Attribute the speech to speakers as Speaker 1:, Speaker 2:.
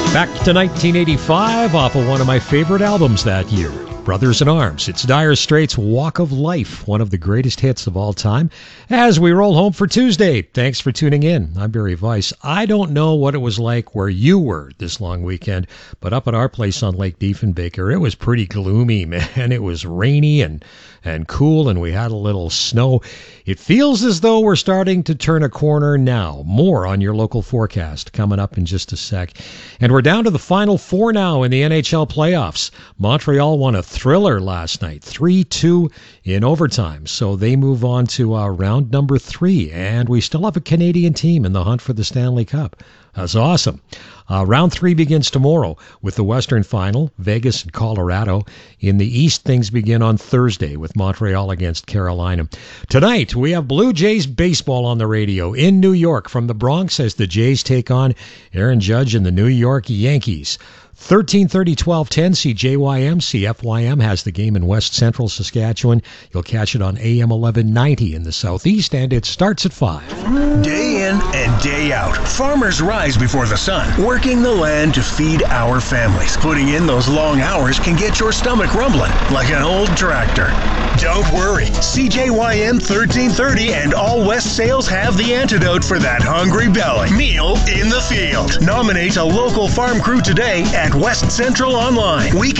Speaker 1: Back to 1985 off of one of my favorite albums that year, Brothers in Arms. It's Dire Straits' Walk of Life, one of the greatest hits of all time. As we roll home for Tuesday, thanks for tuning in. I'm Barry Weiss. I don't know what it was like where you were this long weekend, but up at our place on Lake Diefenbaker, it was pretty gloomy, man. It was rainy and cool, and we had a little snow. It feels as though we're starting to turn a corner now. More on your local forecast coming up in just a sec. And we're down to the Final Four now in the NHL playoffs. Montreal won a thriller last night, 3-2 in overtime. So they move on to round number 3, and we still have a Canadian team in the hunt for the Stanley Cup. That's awesome. Round 3 begins tomorrow with the Western Final, Vegas and Colorado. In the East, things begin on Thursday with Montreal against Carolina. Tonight, we have Blue Jays baseball on the radio in New York from the Bronx as the Jays take on Aaron Judge and the New York Yankees. 1330 1210 CJYM. CFYM has the game in West Central Saskatchewan. You'll catch it on AM 1190 in the Southeast, and it starts at 5.
Speaker 2: Day in and day out, farmers rise before the sun, working the land to feed our families. Putting in those long hours can get your stomach rumbling like an old tractor. Don't worry, CJYM 1330 and All West sales have the antidote for that hungry belly. Meal in the field. Nominate a local farm crew today at West Central Online.